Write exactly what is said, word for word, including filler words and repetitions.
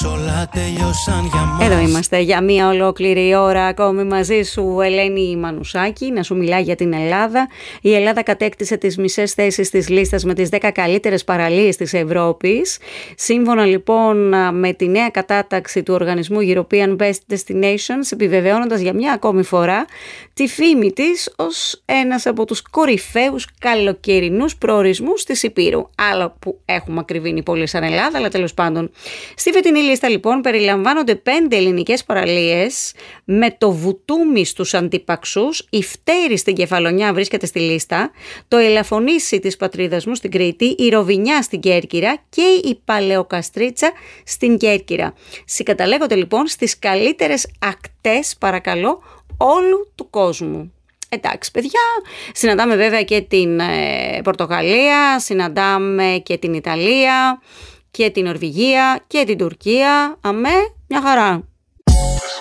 όλα τελειώσαν για μας. Εδώ είμαστε για μία ολόκληρη ώρα ακόμη μαζί σου, Ελένη Μανουσάκη, να σου μιλάει για την Ελλάδα. Η Ελλάδα κατέκτησε τις μισές θέσεις της λίστας με τις δέκα καλύτερες παραλίες της Ευρώπης. Σύμφωνα λοιπόν με τη νέα κατάταξη του οργανισμού European Best Destinations, επιβεβαιώνοντας για μια ακόμη φορά τη φήμη της ως ένας από τους κορυφαίους καλοκαιρινούς προορισμούς της Υπήρου. Άλλο που έχουμε ακριβήνει πολύ σαν Ελλάδα, αλλά τέλος πάντων. Στη φετινή λίστα λοιπόν περιλαμβάνονται πέντε ελληνικές παραλίες, με το Βουτούμι στους Αντιπαξούς, η Φτέρη στην Κεφαλονιά βρίσκεται στη λίστα, το Ελαφωνήσι της πατρίδας μου στην Κρήτη, η Ροβινιά στην Κέρκυρα και η Παλαιοκαστρίτσα στην Κέρκυρα. Συγκαταλέγονται λοιπόν στις καλύτερες ακτές, παρακαλώ, όλου του κόσμου. Εντάξει παιδιά, συναντάμε βέβαια και την ε, Πορτογαλία, συναντάμε και την Ιταλία και την Νορβηγία και την Τουρκία. Αμέ, μια χαρά.